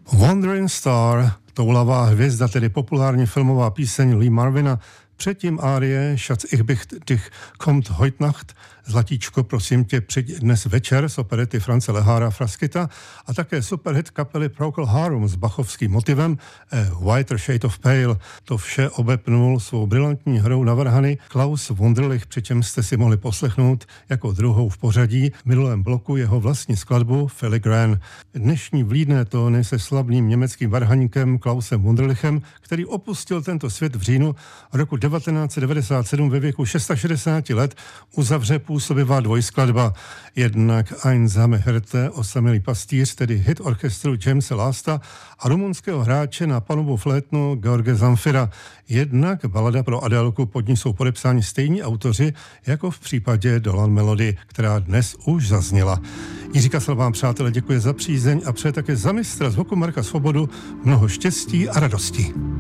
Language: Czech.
Wandering Star, toulavá hvězda, tedy populárně filmová píseň Lee Marvina, předtím árie Schatz ich bitte dich kommt heute Nacht, Zlatíčko, prosím tě, přijď dnes večer z operety France Lehára Frasquita a také superhit kapely Procol Harum s bachovským motivem A Whiter Shade of Pale. To vše obepnul svou brilantní hrou na varhany Klaus Wunderlich, přičemž jste si mohli poslechnout jako druhou v pořadí v minulém bloku jeho vlastní skladbu Filigrane. Dnešní vlídné tóny se slavným německým varhaníkem Klausem Wunderlichem, který opustil tento svět v říjnu roku 1997 ve věku 66 let, uzavře působivá dvojskladba. Jednak Einsame Hirte, osamělý pastýř, tedy hit orchestru Jamese Lasta a rumunského hráče na panovou flétnu George Zamfira. Jednak balada pro Adélku, pod ní jsou podepsáni stejní autoři jako v případě Dolan Melody, která dnes už zazněla. Jiří Kasal vám, přátelé, děkuje za přízeň a přeje také za mistra zvuku Marka Svobodu mnoho štěstí a radosti.